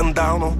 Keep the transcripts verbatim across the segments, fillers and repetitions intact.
скандално.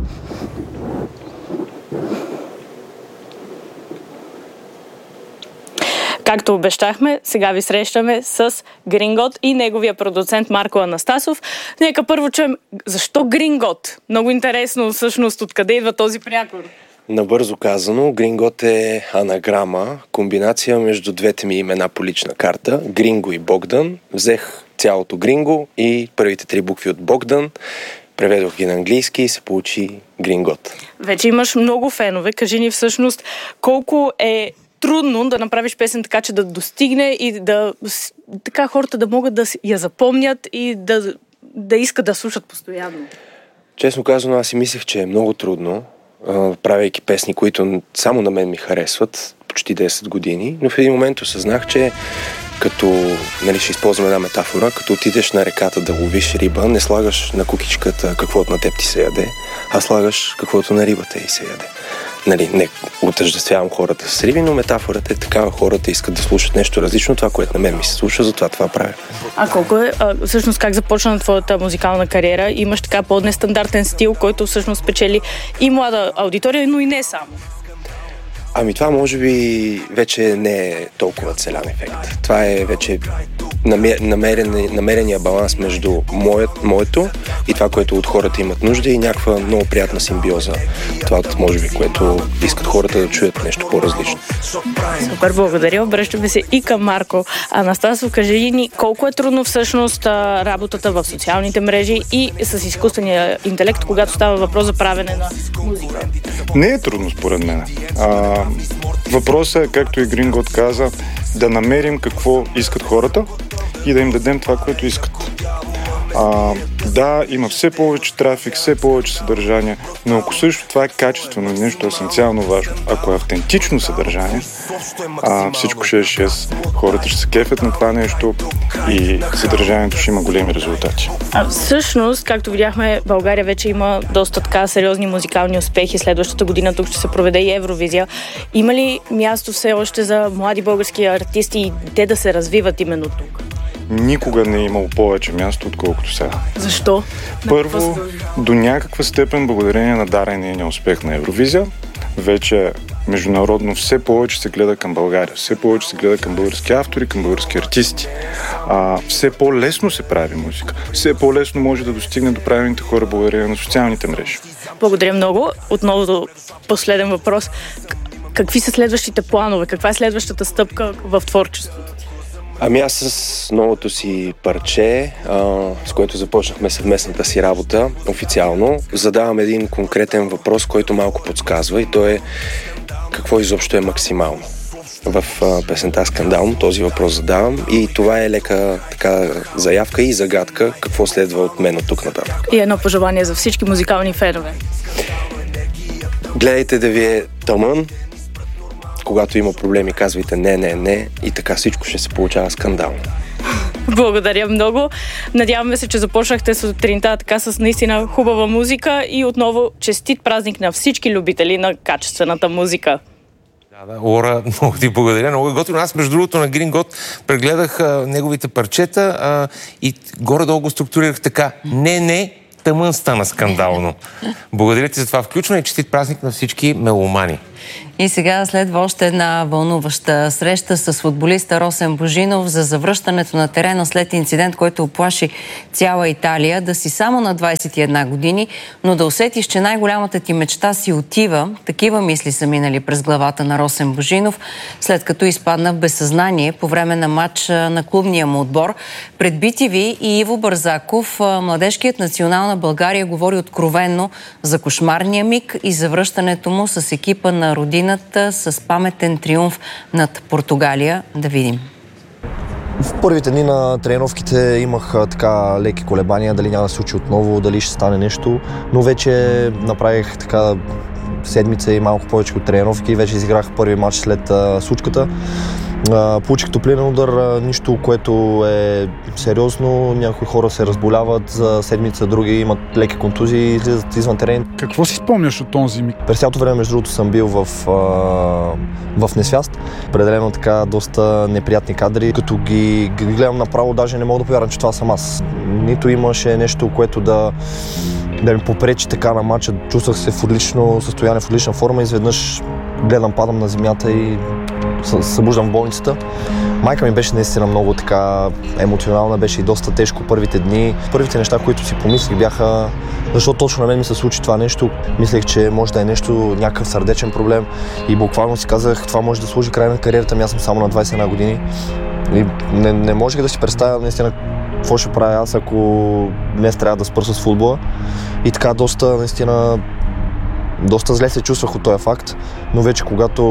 Както обещахме, сега ви срещаме с Грингот и неговия продуцент Марко Анастасов. Нека първо чуем защо Грингот. Много интересно всъщност откъде идва този прякор. Набързо казано, Грингот е анаграма, комбинация между двете ми имена по лична карта, Гринго и Богдан. Взех цялото Гринго и първите три букви от Богдан, преведох ги на английски и се получи Грингот. Вече имаш много фенове. Кажи ни всъщност колко е трудно да направиш песен така, че да достигне и да така хората да могат да я запомнят и да, да искат да слушат постоянно. Честно казано, аз си мислех, че е много трудно, правейки песни, които само на мен ми харесват почти десет години, но в един момент осъзнах, че като, нали, ще използвам една метафора, като отидеш на реката да ловиш риба, не слагаш на кукичката каквото на теб ти се яде, а слагаш каквото на рибата и се яде. Нали, не отъждествявам хората с риби, но метафората е такава, хората искат да слушат нещо различно, това, което на мен ми се слуша, затова това правя. А колко е, а, всъщност как започна твоята музикална кариера? Имаш така по-нестандартен стил, който всъщност спечели и млада аудитория, но и не само. Ами това може би вече не е толкова целян ефект. Това е вече намерен, намерения баланс между моят, моето и това, което от хората имат нужда и някаква много приятна симбиоза. Това може би, което искат хората да чуят нещо по-различно. Супер, благодаря. Обръщаме се и към Марко Анастасов. Кажи ни колко е трудно всъщност работата в социалните мрежи и с изкуствения интелект, когато става въпрос за правене на музика. Не е трудно според мен. А, въпросът е, както и Грингот каза, да намерим какво искат хората и да им дадем това, което искат. А, да, има все повече трафик, все повече съдържание, но ако също това е качествено нещо, есенциално важно, ако е автентично съдържание, а, всичко ще е шест. Хората ще се кефят на това нещо и съдържанието ще има големи резултати. А всъщност, както видяхме, България вече има доста така сериозни музикални успехи. Следващата година тук ще се проведе и Евровизия. Има ли място все още за млади български артисти и те да се развиват именно тук? Никога не е имало повече място, отколкото сега. Защо? Първо, до някаква степен, благодарение на дарения успех на Евровизия, вече международно все повече се гледа към България, все повече се гледа към български автори, към български артисти. А, все по-лесно се прави музика. Все по-лесно може да достигне до правилните хора благодарение на социалните мрежи. Благодаря много. Отново до последен въпрос. Какви са следващите планове? Каква е следващата стъпка в творчеството? Ами аз с новото си парче, а, с което започнахме съвместната си работа официално, задавам един конкретен въпрос, който малко подсказва и то е какво изобщо е максимално. В а, песента "Скандално" този въпрос задавам и това е лека така заявка и загадка какво следва от мен от тук нататък. И едно пожелание за всички музикални фенове. Гледайте да ви е тъмън. Когато има проблеми, казвайте не, не, не и така всичко ще се получава скандално. Благодаря много. Надяваме се, че започнахте сутринта така с наистина хубава музика и отново честит празник на всички любители на качествената музика. Да, да, Лора, много ти благодаря. Много е готино. Аз, между другото, на Грингот прегледах а, неговите парчета а, и горе-долу го структурирах така. Не, не, тъмън стана скандално. Благодаря ти за това включване и честит празник на всички меломани. И сега следва още една вълнуваща среща с футболиста Росен Божинов за завръщането на терена след инцидент, който оплаши цяла Италия. Да си само на двадесет и една години, но да усетиш, че най-голямата ти мечта си отива. Такива мисли са минали през главата на Росен Божинов, след като изпадна в безсъзнание по време на матч на клубния му отбор. Пред би ти ви и Иво Бързаков, младежкият национал на България говори откровенно за кошмарния миг и завръщането му с екипа на родина с паметен триумф над Португалия. Да видим. В първите дни на тренировките имах така леки колебания, дали няма да се случи отново, дали ще стане нещо, но вече направих така седмица и малко повече от тренировки и вече изиграх първи матч след а, случката А, получих топлинен удар, а, нищо, което е сериозно. Някои хора се разболяват за седмица, други имат леки контузии и излизат извън терен. Какво си спомняш от този миг? През цялото време, между другото, съм бил в, а, в несвяст. Определено така доста неприятни кадри. Като ги, ги гледам направо, даже не мога да повярвам, че това съм аз. Нито имаше нещо, което да, да ми попречи така на матча. Чувствах се в отлично състояние, в отлична форма. Изведнъж гледам, падам на земята и събуждам в болницата. Майка ми беше наистина много така емоционална, беше и доста тежко първите дни. Първите неща, които си помислих, бяха защо точно на мен ми се случи това нещо. Мислех, че може да е нещо, някакъв сърдечен проблем и буквално си казах, това може да служи край на кариерата ми. Аз съм само на двайсет и една години и не, не можех да си представя наистина какво ще правя аз, ако днес трябва да спра с футбола. И така доста наистина доста зле се чувствах от този факт, но вече когато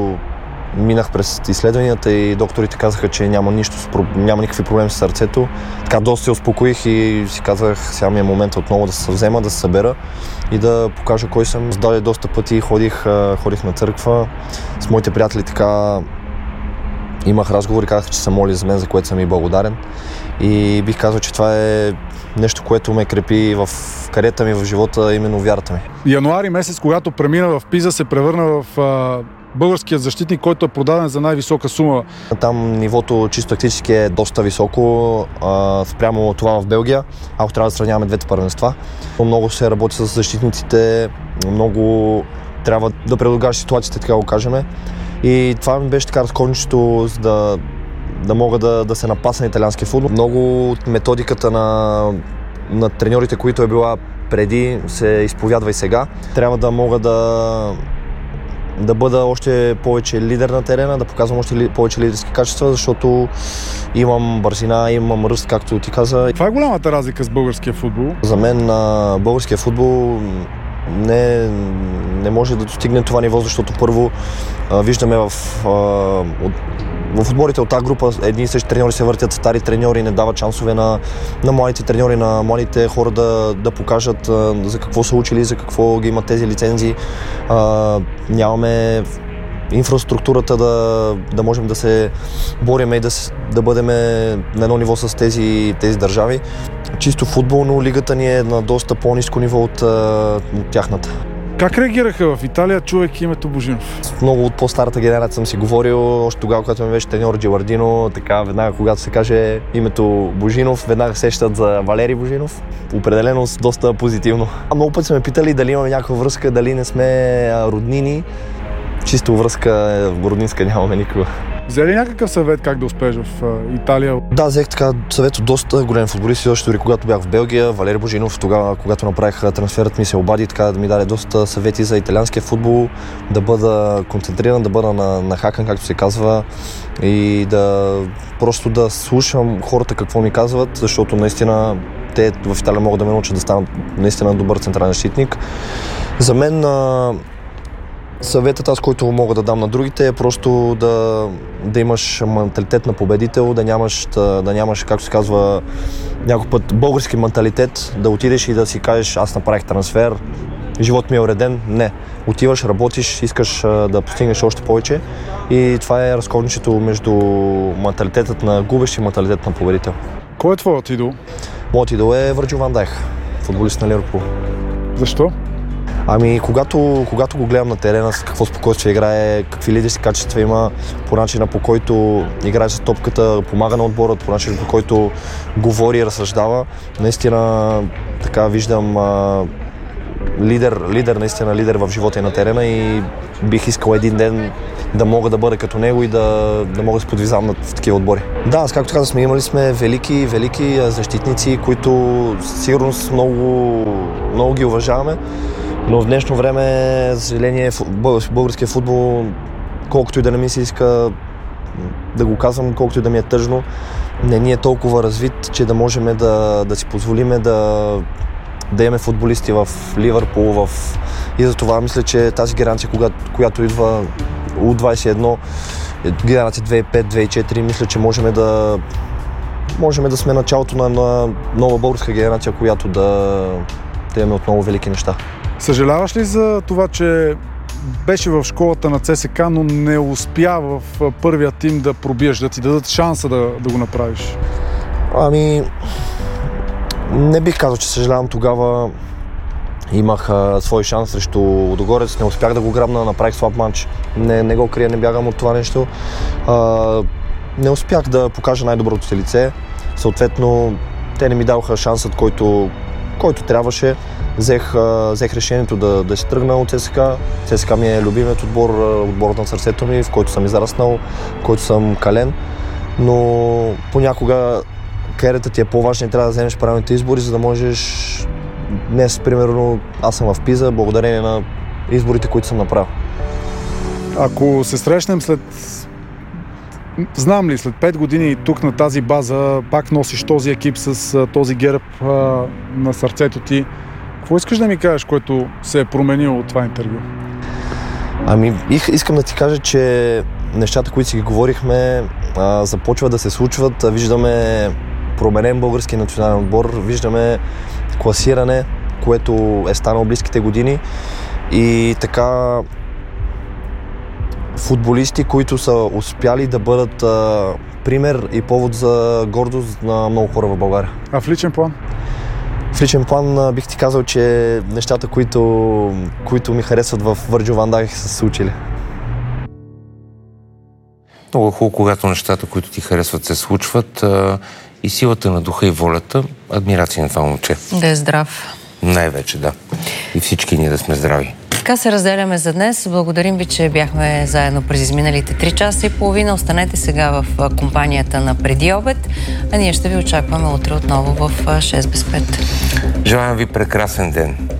минах през изследванията и докторите казаха, че няма нищо, няма никакви проблеми с сърцето. Така доста се успокоих и си казах, сега ми е момент отново да се взема, да се събера и да покажа кой съм. Сдаде доста пъти, ходих, ходих на църква с моите приятели, така имах разговори, казах, че са моли за мен, за което съм и благодарен. И бих казал, че това е нещо, което ме крепи в кариерата ми, в живота, именно вярата ми. Януари месец, когато премина в Пиза, се превърна в а, българският защитник, който е продаден за най-висока сума. Там нивото чисто тактически е доста високо, а, спрямо това в Белгия, ако трябва да сравняваме двете първенства. Много се работи с защитниците, много трябва да предлагаш ситуациите, така го кажем. И това ми беше така разковничето, за да, да мога да, да се напасна на италиански футбол. Много от методиката на, на треньорите, които е била преди, се изповядва и сега. Трябва да мога да, да бъда още повече лидер на терена, да показвам още ли, повече лидерски качества, защото имам бързина, имам ръст, както ти каза. Това е голямата разлика с българския футбол. За мен българския футбол не, не може да достигне това ниво, защото първо а, виждаме в, а, от, в отборите от тази група едни и същи треньори се въртят, стари треньори не дават шансове на, на младите треньори, на младите хора да, да покажат а, за какво са учили, за какво ги имат тези лицензии. А, нямаме инфраструктурата да, да можем да се бориме и да, да бъдем на едно ниво с тези, тези държави. Чисто футболно лигата ни е на доста по-ниско ниво от, от тяхната. Как реагираха в Италия, чувайки името Божинов? Много от по-старата генерация съм си говорил, още тогава, когато ми беше треньор Джелардино, така веднага, когато се каже името Божинов, веднага сещат за Валери Божинов. Определено доста позитивно. А много пъти са ме питали дали имаме някаква връзка, дали не сме роднини. Чисто връзка роднинска нямаме никога. Взе ли някакъв съвет как да успееш в а, Италия? Да, взех така съвет от доста големи футболисти, още дори когато бях в Белгия. Валери Божинов, тогава, когато направих трансферът ми, се обади така да ми даде доста съвети за италианския футбол, да бъда концентриран, да бъда на, на хакан, както се казва, и да просто да слушам хората какво ми казват, защото наистина те в Италия могат да ме научат да станат наистина добър централен защитник. За мен съветът, аз, който мога да дам на другите, е просто да, да имаш менталитет на победител, да нямаш, да, да нямаш, както се казва, някой път български менталитет, да отидеш и да си кажеш, аз направих трансфер, живот ми е уреден. Не. Отиваш, работиш, искаш да постигнеш още повече и това е разковничето между менталитетът на губещ и менталитет на победител. Кой е твоят идол? Моят идол е Върджил Ван Дайк, футболист на Ливърпул. Защо? Ами, когато, когато го гледам на терена, с какво спокойствие играе, какви лидерски качества има, по начина, по който играе с топката, помага на отбора, по начина, по който говори и разсъждава, наистина така виждам а, лидер, лидер, наистина лидер в живота и на терена и бих искал един ден да мога да бъда като него и да, да мога да се подвизам в такива отбори. Да, аз както казах, сме имали сме велики, велики защитници, които сигурно много, много ги уважаваме. Но в днешно време, за съжаление, българския футбол, колкото и да не ми се иска да го казвам, колкото и да ми е тъжно, не ни е толкова развит, че да можем да, да си позволиме да, да имаме футболисти в Ливърпул. В... И за това мисля, че тази генерация, която, която идва У двайсет и едно, генерация две хиляди и пет - две хиляди и четири, мисля, че можем да, можем да сме началото на, на нова българска генерация, която да, да имаме отново велики неща. Съжаляваш ли за това, че беше в школата на ЦСКА, но не успя в първия тим да пробиеш, да ти дадат шанса да, да го направиш? Ами, не бих казал, че съжалявам. Тогава имах а, свой шанс срещу Лудогорец, не успях да го грабна, направих слаб матч. Не, не го крия, не бягам от това нещо. А, не успях да покажа най-доброто си лице. Съответно, те не ми даваха шансът, който, който трябваше. Взех, а, взех решението да, да си тръгна от ЦСКА. ЦСКА ми е любимият отбор, отборът на сърцето ми, в който съм израснал, в който съм кален. Но понякога кариерата ти е по-важна и трябва да вземеш правилните избори, за да можеш. Днес, примерно, аз съм в Пиза, благодарение на изборите, които съм направил. Ако се срещнем след... Знам ли, след пет години тук на тази база пак носиш този екип с този герб а, на сърцето ти, какво искаш да ми кажеш, което се е променило от това интервю? Ами, искам да ти кажа, че нещата, които си ги говорихме, а, започват да се случват. Виждаме променен български национален отбор, виждаме класиране, което е станало близките години и така футболисти, които са успяли да бъдат а, пример и повод за гордост на много хора в България. А в личен план? В личен план а, бих ти казал, че нещата, които, които ми харесват в Върджил ван Дайк, са се случили. Много хубаво, когато нещата, които ти харесват, се случват а, и силата на духа и волята. Адмирация на това момче. Да е здрав. Най-вече, да. И всички ние да сме здрави. Така се разделяме за днес. Благодарим ви, че бяхме заедно през изминалите три часа и половина. Останете сега в компанията на Преди обед, а ние ще ви очакваме утре отново в шест без пет. Желаем ви прекрасен ден.